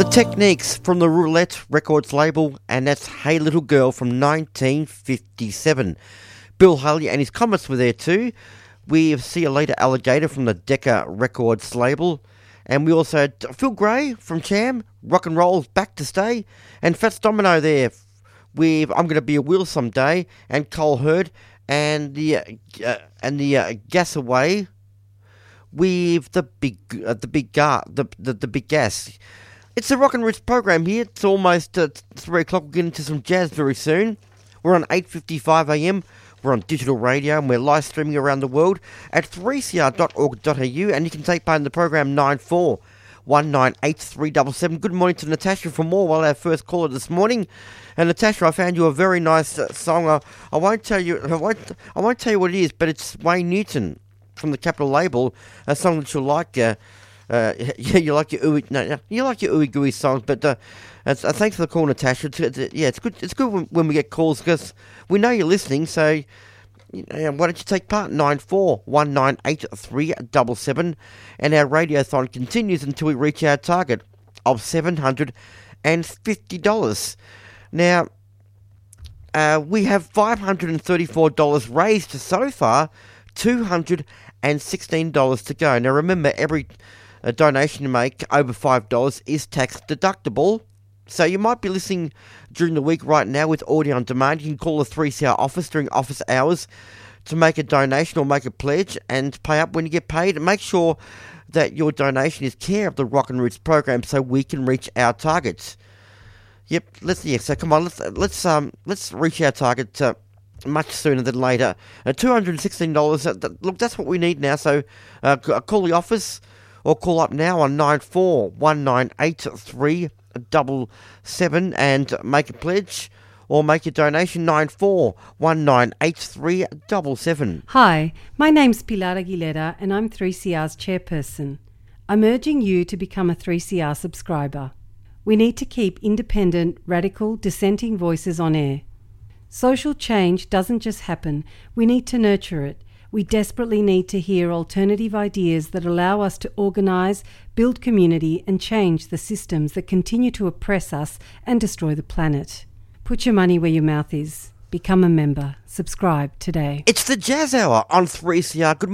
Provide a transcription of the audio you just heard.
The Techniques from the Roulette Records label, and that's Hey Little Girl from 1957. Bill Haley and his Comets were there too. We see a later Alligator from the Decca Records label, and we also had Phil Gray from Cham, Rock and Roll's Back to Stay, and Fats Domino there with I'm Gonna Be a Wheel Someday, and Cole Hurd and the Gas Away with the big gas. It's the Rock and Roots program here. It's almost 3 o'clock. We'll get into some jazz very soon. We're on 8:55 a.m. We're on digital radio and we're live streaming around the world at 3cr.org.au, and you can take part in the program 94198377. Good morning to Natasha from Morwell, our first caller this morning. And Natasha, I found you a very nice song. I won't tell you what it is, but it's Wayne Newton from the Capitol label, a song that you'll like. You like your ooey gooey songs, but thanks for the call, Natasha. It's good. It's good when we get calls because we know you're listening. So why don't you take part? 94198377, and our radiothon continues until we reach our target of $750. Now we have $534 raised so far, $216 to go. Now remember, every a donation you make over $5 is tax deductible. So you might be listening during the week right now with audio on demand. You can call the 3CR office during office hours to make a donation or make a pledge and pay up when you get paid. And make sure that your donation is care of the Rock and Roots program so we can reach our targets. So come on, let's reach our target much sooner than later. $216. Look, that's what we need now. So call the office or call up now on 94198377 and make a pledge or make a donation. 94198377. Hi, my name's Pilar Aguilera and I'm 3CR's chairperson. I'm urging you to become a 3CR subscriber. We need to keep independent, radical, dissenting voices on air. Social change doesn't just happen, we need to nurture it. We desperately need to hear alternative ideas that allow us to organise, build community and change the systems that continue to oppress us and destroy the planet. Put your money where your mouth is. Become a member. Subscribe today. It's the Jazz Hour on 3CR. Good